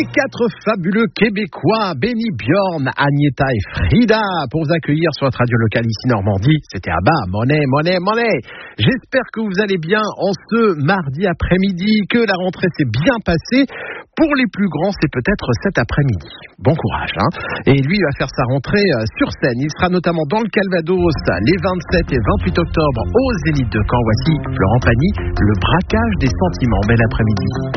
Les 4 fabuleux Québécois, Benny, Bjorn, Agneta et Frida, pour vous accueillir sur notre radio locale ici Normandie. C'était à bas, monnaie. J'espère que vous allez bien en ce mardi après-midi, que la rentrée s'est bien passée. Pour les plus grands, c'est peut-être cet après-midi. Bon courage, hein. Et lui, il va faire sa rentrée sur scène. Il sera notamment dans le Calvados les 27 et 28 octobre au Zénith de Caen. Voici Florent Pagny, le braquage des sentiments. Bel après-midi.